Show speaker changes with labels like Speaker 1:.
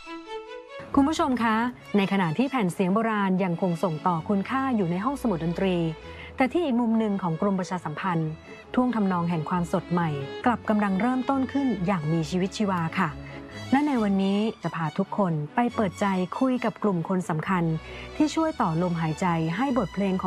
Speaker 1: คุณผู้ชมคะในขณะที่แผ่นเสียงโบราณยังคงส่งต่อคุณค่าอยู่ในห้องสมุดดนตรีแต่ที่อีกมุมหนึ่งของกรมประชาสัมพันธ์ท่วงทำนองแห่งความสดใหม่กลับกำลังเริ่มต้นขึ้นอย่างมีชีวิตชีวาค่ะและในวันนี้จะพาทุกคนไปเปิดใจคุยกับกลุ่มคนสำคัญที่ช่วยต่อลมหายใจให้บทเพลงของ